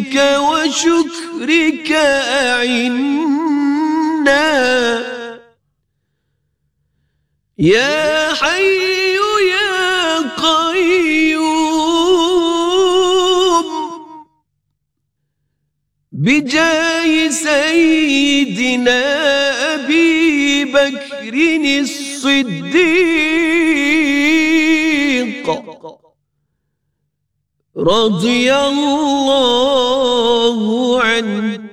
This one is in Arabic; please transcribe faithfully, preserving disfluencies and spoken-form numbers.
وشكرك أعنا يا حي يا قيوم بجاه سيدنا أبي بكر الصديق رضي الله عنه